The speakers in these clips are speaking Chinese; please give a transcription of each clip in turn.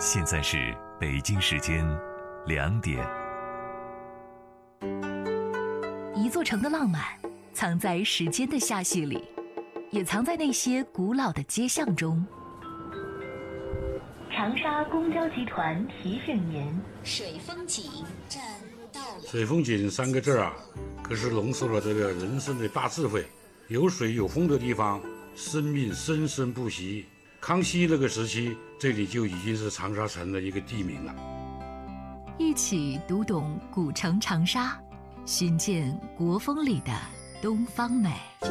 现在是北京时间2点。 一座城的浪漫藏在时间的罅隙里，也藏在那些古老的街巷中。长沙公交集团提醒您： 水风景站到了。 水风景3个字啊，可是浓缩了这个人生的大智慧。有水有风的地方，生命生生不息。康熙那个时期，这里就已经是长沙城的一个地名了。 一起读懂古城长沙，寻见国风里的东方美。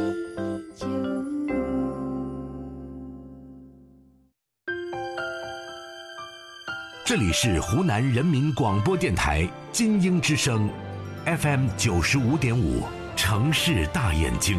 这里是湖南人民广播电台金鹰之声 FM 95.5城市大眼睛。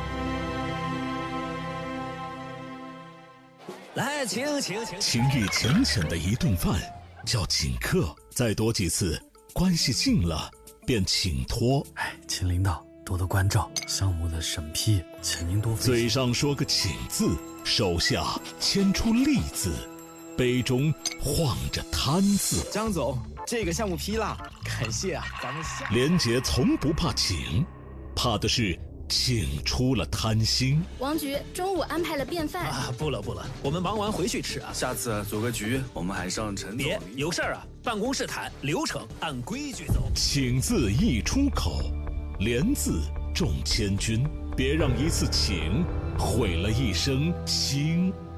来，请。情谊浅浅的一顿饭叫请客，再多几次，关系近了便请托。 请领导多多关照，项目的审批，请您多费心。 嘴上说个请字，手下牵出利字，杯中晃着贪字。 张总，这个项目批了，感谢啊，咱们下。 连杰从不怕请，怕的是请出了贪心。 王局中午安排了便饭啊，不了，我们忙完回去吃啊。 下次组个局，我们还上陈总。 别有事儿啊，办公室谈，流程按规矩走。 请字一出口，连字重千钧，别让一次请毁了一生情。